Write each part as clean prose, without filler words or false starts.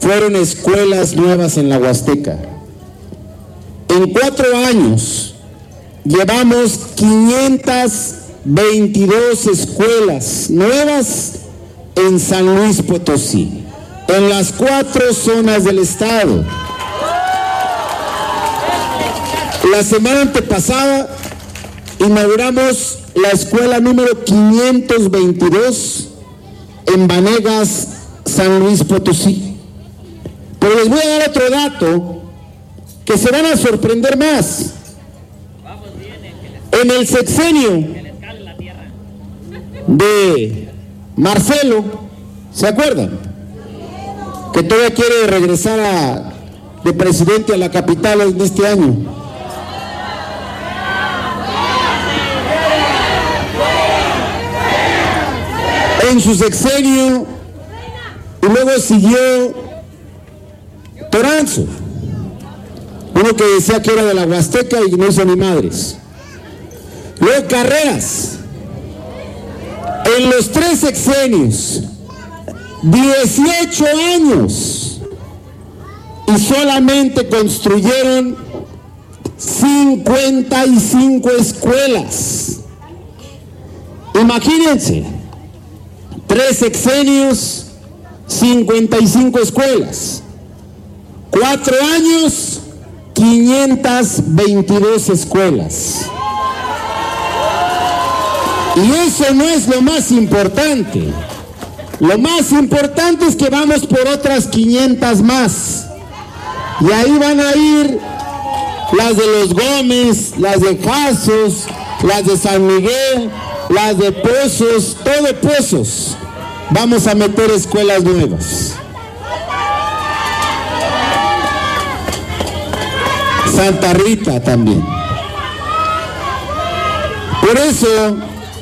fueron escuelas nuevas en la Huasteca. En 4 años llevamos 522 escuelas nuevas en San Luis Potosí, en las 4 zonas del estado. La semana antepasada inauguramos la escuela número 522 en Vanegas, San Luis Potosí. Pero les voy a dar otro dato que se van a sorprender más. En el sexenio de Marcelo, ¿se acuerdan? Que todavía quiere regresar de presidente a la capital en este año. En su sexenio, y luego siguió Toranzo, uno que decía que era de la Huasteca y no hizo ni madres. Luego Carreras. En los 3 sexenios, 18 años, y solamente construyeron 55 escuelas. Imagínense, 3 sexenios, 55 escuelas. 4 años, 522 escuelas. Y eso no es lo más importante. Lo más importante es que vamos por otras 500 más. Y ahí van a ir las de Los Gómez, las de Jazos, las de San Miguel, las de Pozos, todo Pozos. Vamos a meter escuelas nuevas. Santa Rita también. Por eso,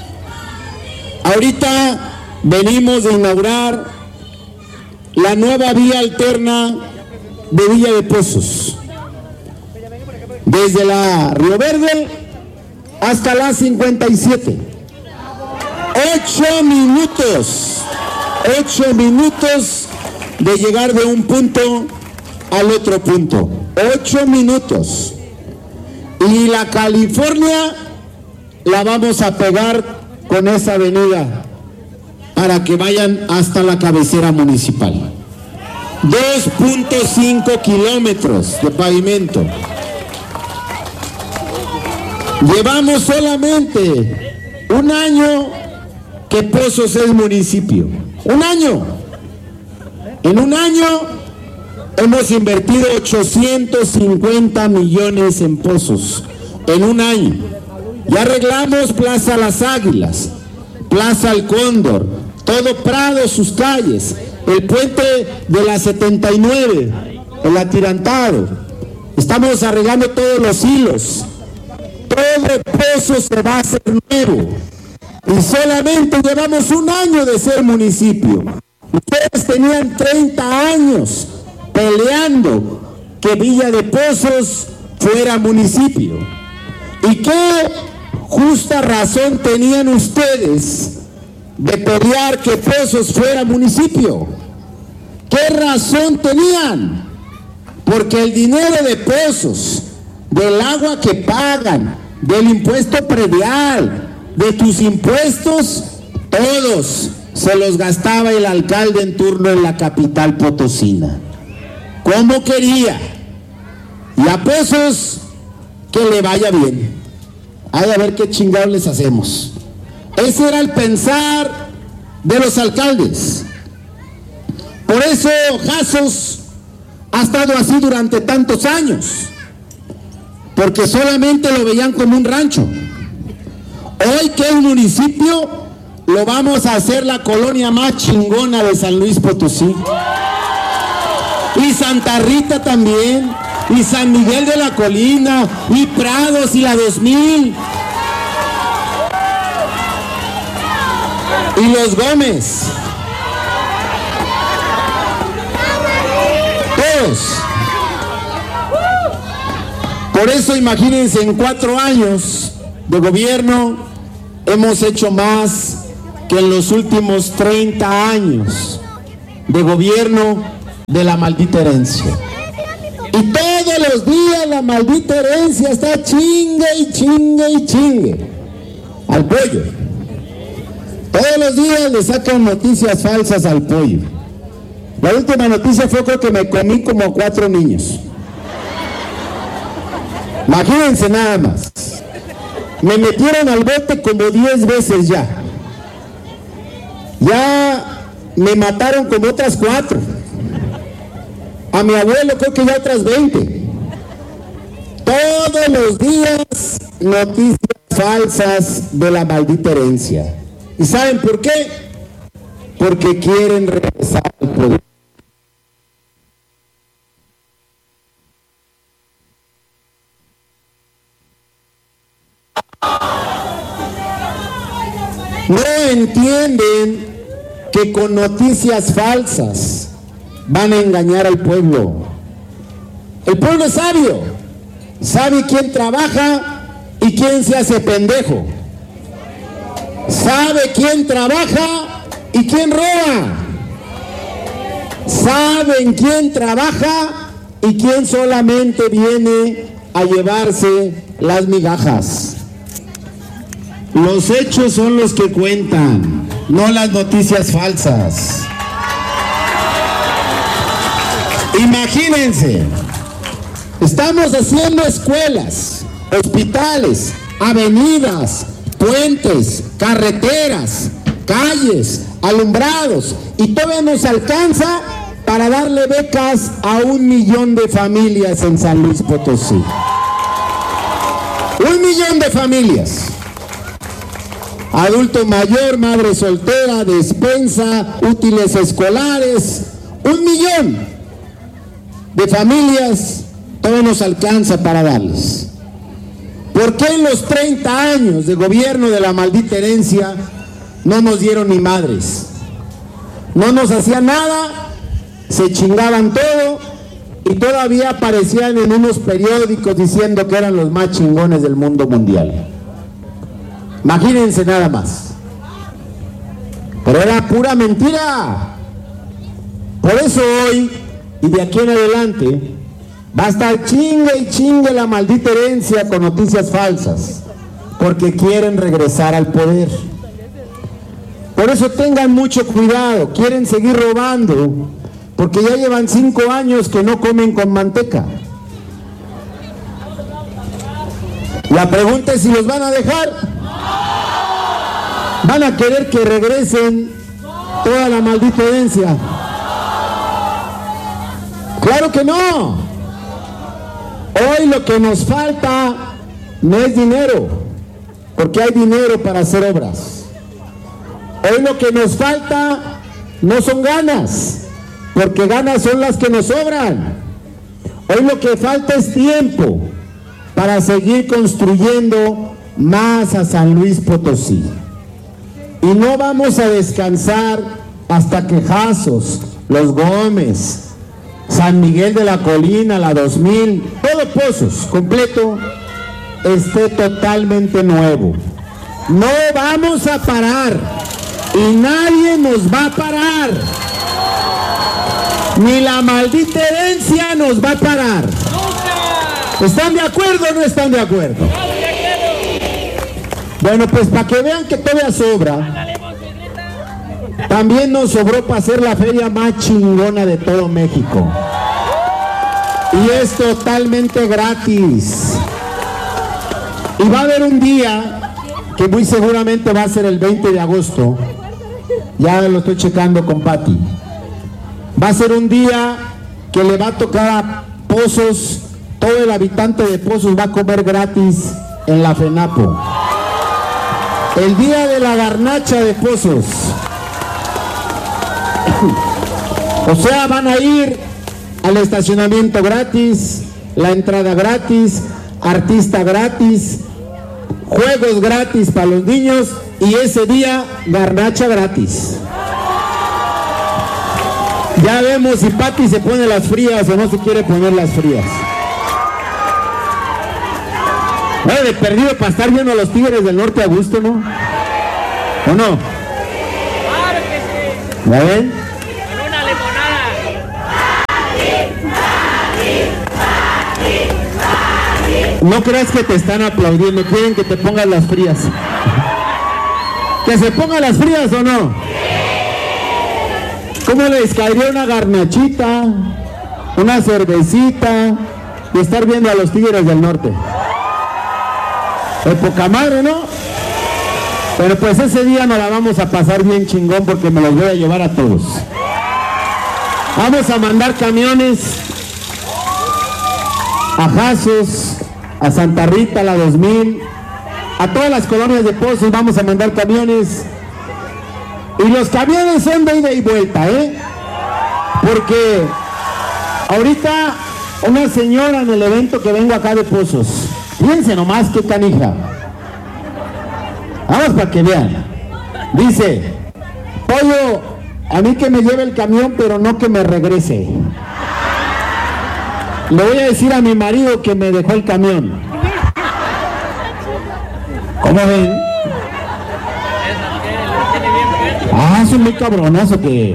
ahorita venimos de inaugurar la nueva vía alterna de Villa de Pozos. Desde la Río Verde hasta la 57. 8 minutos. 8 minutos de llegar de un punto al otro punto. 8 minutos. Y la California la vamos a pegar con esa avenida para que vayan hasta la cabecera municipal. 2.5 kilómetros de pavimento. Llevamos solamente 1 año que Pozos es municipio. 1 año. En 1 año hemos invertido 850 millones en Pozos. En 1 año. Ya arreglamos Plaza Las Águilas, Plaza El Cóndor, todo Prado, sus calles, el puente de la 79, el atirantado. Estamos arreglando todos los hilos. Todo Pozos se va a hacer nuevo. Y solamente llevamos 1 año de ser municipio. Ustedes tenían 30 años peleando que Villa de Pozos fuera municipio. ¿Y qué justa razón tenían ustedes de pelear que Pozos fuera municipio? ¿Qué razón tenían? Porque el dinero de Pozos, del agua que pagan, del impuesto predial, de tus impuestos, todos se los gastaba el alcalde en turno en la capital potosina. ¿Cómo quería? Y a Pozos que le vaya bien. Ay, a ver qué chingados les hacemos. Ese era el pensar de los alcaldes. Por eso Jazos ha estado así durante tantos años, porque solamente lo veían como un rancho. Hoy que es municipio, lo vamos a hacer la colonia más chingona de San Luis Potosí. Y Santa Rita también, y San Miguel de la Colina, y Prados, y la 2000. Y Los Gómez. Todos. Por eso imagínense, en 4 años de gobierno hemos hecho más que en los últimos 30 años de gobierno de la maldita herencia. Y todos los días la maldita herencia está chingue y chingue y chingue al pollo. Todos los días le sacan noticias falsas al pollo. La última noticia fue que me comí como 4 niños. Imagínense nada más. Me metieron al bote como 10 veces ya. Ya me mataron como otras 4. A mi abuelo creo que ya otras 20. Todos los días noticias falsas de la maldita herencia. ¿Y saben por qué? Porque quieren regresar al poder. No entienden que con noticias falsas van a engañar al pueblo. El pueblo es sabio, sabe quién trabaja y quién se hace pendejo. Sabe quién trabaja y quién roba. Saben quién trabaja y quién solamente viene a llevarse las migajas. Los hechos son los que cuentan, no las noticias falsas. Imagínense, estamos haciendo escuelas, hospitales, avenidas, puentes, carreteras, calles, alumbrados, y todavía nos alcanza para darle becas a 1 millón de familias en San Luis Potosí. 1 millón de familias. Adulto mayor, madre soltera, despensa, útiles escolares, 1 millón de familias todavía nos alcanza para darles. ¿Por qué en los 30 años de gobierno de la maldita herencia no nos dieron ni madres? No nos hacían nada, se chingaban todo y todavía aparecían en unos periódicos diciendo que eran los más chingones del mundo mundial. Imagínense nada más. Pero era pura mentira. Por eso hoy y de aquí en adelante va a estar chingue y chingue la maldita herencia con noticias falsas, porque quieren regresar al poder. Por eso tengan mucho cuidado, quieren seguir robando, porque ya llevan 5 años que no comen con manteca. La pregunta es si los van a dejar. ¿Van a querer que regresen toda la maldita herencia? ¡Claro que no! Hoy lo que nos falta no es dinero, porque hay dinero para hacer obras. Hoy lo que nos falta no son ganas, porque ganas son las que nos sobran. Hoy lo que falta es tiempo para seguir construyendo más a San Luis Potosí. Y no vamos a descansar hasta que Jazos, Los Gómez, San Miguel de la Colina, la 2000, todo Pozos completo, esté totalmente nuevo. No vamos a parar y nadie nos va a parar. Ni la maldita herencia nos va a parar. ¿Están de acuerdo o no están de acuerdo? Bueno, pues para que vean que todavía sobra, también nos sobró para hacer la feria más chingona de todo México. Y es totalmente gratis. Y va a haber un día que muy seguramente va a ser el 20 de agosto. Ya lo estoy checando con Pati. Va a ser un día que le va a tocar a Pozos, todo el habitante de Pozos va a comer gratis en la FENAPO. El día de la garnacha de Pozos. O sea, van a ir al estacionamiento gratis, la entrada gratis, artista gratis, juegos gratis para los niños y ese día garnacha gratis. Ya vemos si Pati se pone las frías o no se quiere poner las frías. De perdido para estar viendo a los Tigres del Norte a gusto, ¿no? ¿O no? Claro que sí. ¿La ven? No creas que te están aplaudiendo, quieren que te pongas las frías. ¿Que se pongan las frías o no? ¿Cómo les caería una garnachita, una cervecita y estar viendo a los Tigres del Norte? De poca madre, ¿no? Pero pues ese día nos la vamos a pasar bien chingón porque me los voy a llevar a todos. Vamos a mandar camiones a Jasos, a Santa Rita, a la 2000, a todas las colonias de Pozos vamos a mandar camiones. Y los camiones son de ida y vuelta, porque ahorita una señora en el evento que vengo acá de Pozos, fíjense nomás qué canija. Vamos para que vean. Dice, Pollo, a mí que me lleve el camión, pero no que me regrese. Le voy a decir a mi marido que me dejó el camión. ¿Cómo ven? Ah, son muy cabronas o qué.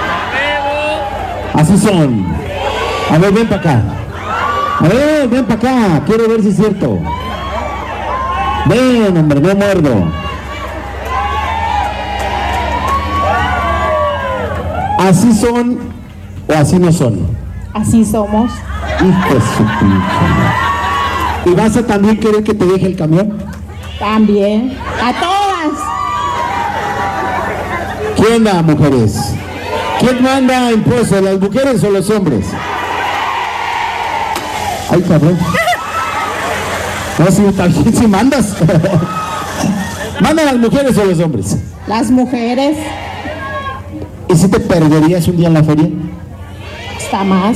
Así son. A ver, ven para acá. A ver, ven para acá. Quiero ver si es cierto. Ven, hombre, no muerdo. ¿Así son o así no son? Así somos. Hijo de su pinche. ¿Y vas a también querer que te deje el camión? También. A todas. ¿Qué onda, mujeres? ¿Quién manda en Pozos, las mujeres o los hombres? Ay, cabrón. No, si también si mandas. ¿Mandan las mujeres o los hombres? Las mujeres. ¿Y si te perderías un día en la feria? Está más.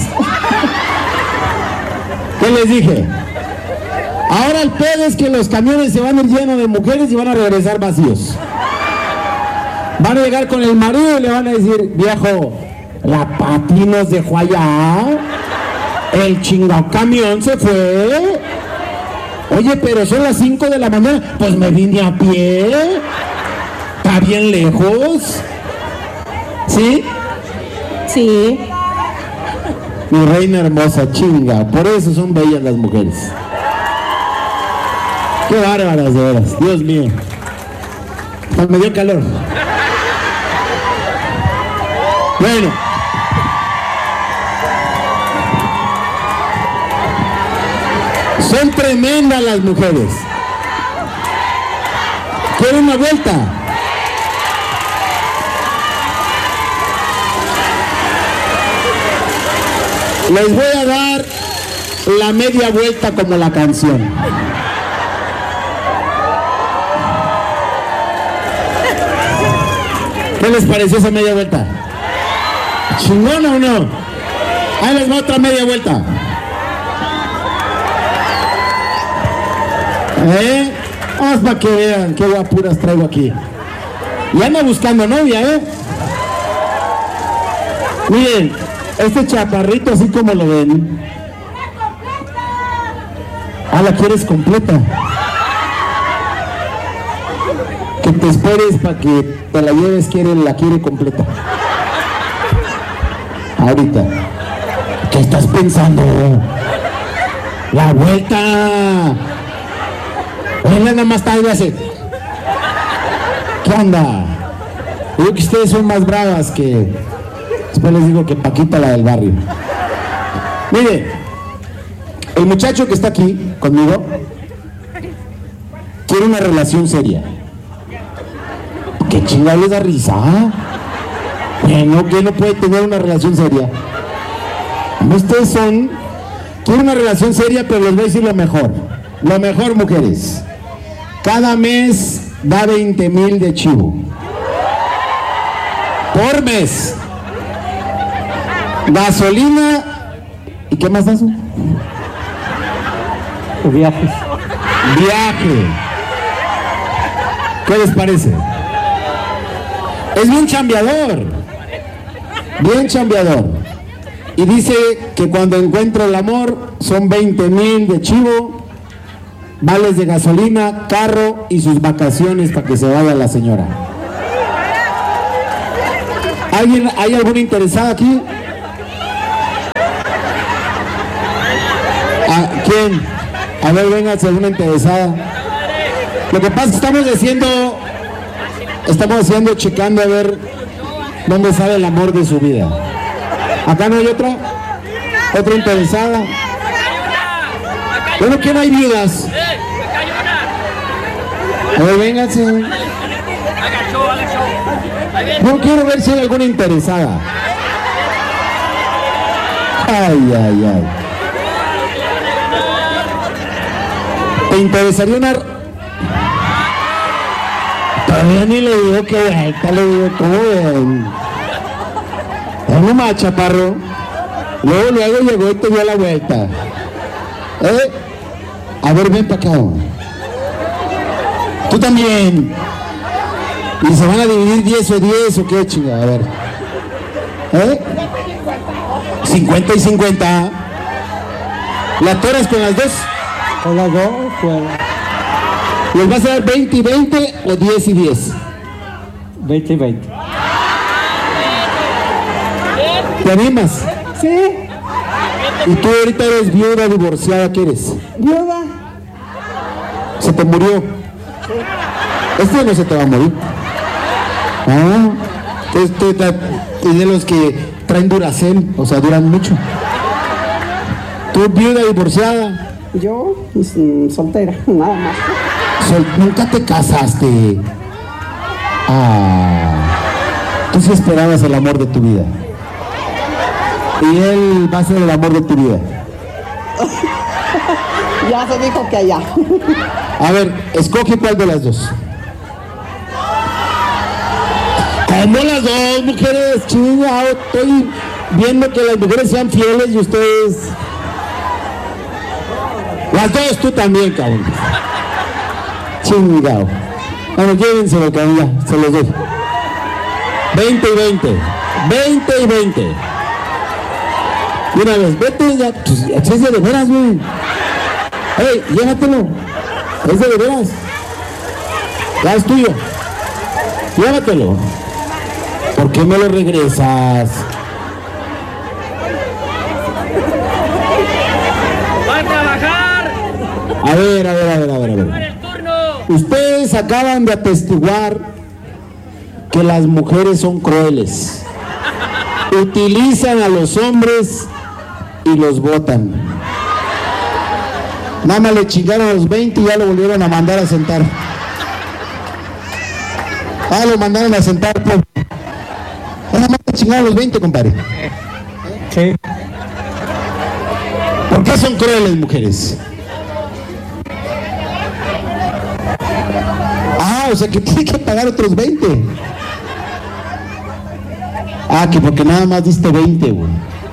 ¿Qué les dije? Ahora el pedo es que los camiones se van a ir llenos de mujeres y van a regresar vacíos. Van a llegar con el marido y le van a decir, viejo, la Pati nos dejó allá, el chingado camión se fue. Oye, pero son las 5 de la mañana, pues me vine a pie. Está bien lejos. ¿Sí? Sí. Mi reina hermosa, chinga, por eso son bellas las mujeres. Qué bárbaras, de veras, Dios mío. Hasta me dio calor. Bueno. Son tremendas las mujeres. ¿Quieren una vuelta? Les voy a dar la media vuelta como la canción. ¿Qué les pareció esa media vuelta? ¿Chingona o no? Ahí les va otra media vuelta. Vamos para que vean qué guapuras traigo aquí. Y anda buscando novia, Miren, este chaparrito así como lo ven. Ah, la quieres completa. Que te esperes para que te la lleves, la quiere completa. Ahorita. ¿Qué estás pensando? La vuelta. Él nada más está y hace. ¿Qué onda? Digo que ustedes son más bravas que... Después les digo que Paquita, la del barrio. Mire, el muchacho que está aquí conmigo quiere una relación seria. ¿Qué chingada les da risa? Bueno, que no puede tener una relación seria. Ustedes son... Quieren una relación seria, pero les voy a decir lo mejor. Lo mejor, mujeres. Cada mes da 20,000 de chivo. Por mes. Gasolina. ¿Y qué más da eso? Viajes. Viaje. ¿Qué les parece? Es bien chambeador. Bien chambeador. Y dice que cuando encuentra el amor son 20,000 de chivo, vales de gasolina, carro y sus vacaciones para que se vaya la señora. ¿Hay alguna interesada aquí? ¿Quién? A ver, venga, alguna interesada. Lo que pasa es que estamos haciendo, checando a ver dónde sale el amor de su vida. ¿Acá no hay otra? ¿Otra interesada? Bueno, que no hay viudas. A ver, vénganse. Yo quiero ver si hay alguna interesada. Ay, ay, ay. ¿Te interesaría una...? Todavía ni le digo que vuelta, le digo, ¿cómo ven? Es nomás, chaparro. Luego llegó y te dio la vuelta. A ver, ven para acá. Tú también. ¿Y se van a dividir 10 o 10 o qué, chingada? A ver. 50 y 50. ¿La toras con las dos? Con las dos, pues. ¿Les vas a dar 20 y 20 o 10 y 10? 20 y 20. ¿Te animas? Sí, ¿Y tú ahorita eres viuda, divorciada? ¿Qué eres? viuda. ¿Se te murió? Este no se te va a morir. Ah, es de los que traen Duracell, o sea, duran mucho. ¿Tú viuda, divorciada? Yo, soltera, nada más. Nunca te casaste. Tú sí esperabas el amor de tu vida. Y él va a ser el amor de tu vida. Ya se dijo que allá. A ver, escoge cuál de las dos. ¿Cómo las dos, mujeres? Chingado, estoy viendo que las mujeres sean fieles y ustedes... Las dos, tú también, cabrón. Chingado. Bueno, llévenselo, cabrón, ya, se los doy. 20 y 20. 20 y 20. Y una vez, vete ya, pues, es de veras, güey. Ey, llévatelo. Es de veras. Ya es tuyo. Llévatelo. ¿Por qué me lo regresas? ¡Va a trabajar! A ver. Ustedes acaban de atestiguar que las mujeres son crueles. Utilizan a los hombres y los botan. Nada más le chingaron a los 20 y ya lo volvieron a mandar a sentar. Lo mandaron a sentar, pues. Nada más le chingaron a los 20, compadre. Sí. ¿Por qué son crueles, mujeres? O sea que tiene que pagar otros 20. Que porque nada más diste 20, güey.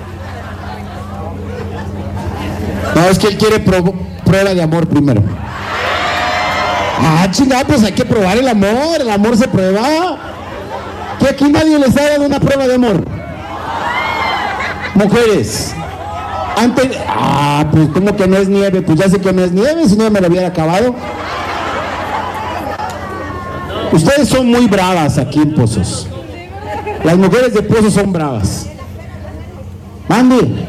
No, es que él quiere prueba de amor primero. Chingada, pues hay que probar el amor se prueba. Que aquí nadie les ha dado una prueba de amor. Mujeres, antes, pues como que no es nieve, pues ya sé que no es nieve, si no me lo hubiera acabado. Ustedes son muy bravas aquí en Pozos. Las mujeres de Pozos son bravas. Mande.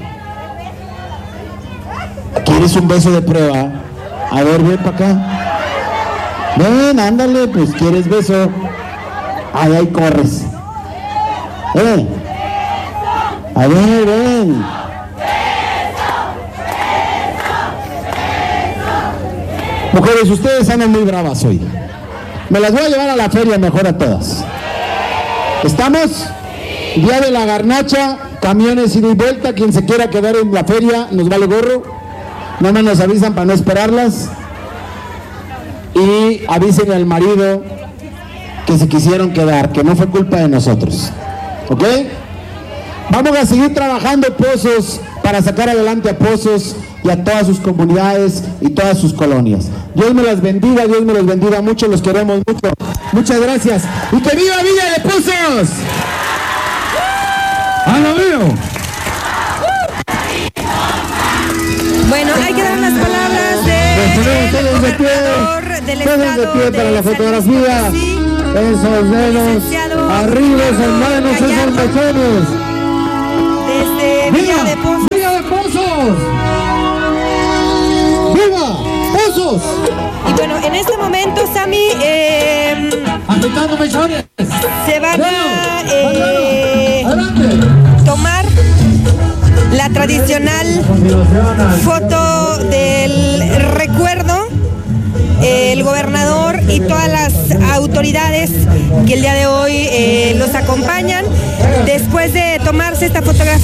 ¿Quieres un beso de prueba? A ver, ven para acá. Ven, ándale, pues quieres beso. Ahí corres. A ver, ven. Mujeres, ustedes andan muy bravas hoy. Me las voy a llevar a la feria mejor a todas. ¿Estamos? Día de la garnacha, camiones ida y vuelta. Quien se quiera quedar en la feria, nos vale gorro. No nos avisan para no esperarlas. Y avisen al marido que se quisieron quedar, que no fue culpa de nosotros. ¿Ok? Vamos a seguir trabajando Pozos para sacar adelante a Pozos y a todas sus comunidades y todas sus colonias. Dios me las bendiga, Dios me los bendiga mucho, los queremos mucho. Muchas gracias. ¡Y que viva Villa de Pozos! ¡A lo mío! Bueno, hay que dar las palabras del gobernador del estado de pie para la fotografía. Esos dedos arriba, esos manos, esos mechones. Desde Villa de Pozos. ¡Villa de Pozos! ¡Viva! momento, Sammy, se van a tomar la tradicional foto del recuerdo, el gobernador y todas las autoridades que el día de hoy los acompañan. Después de tomarse esta fotografía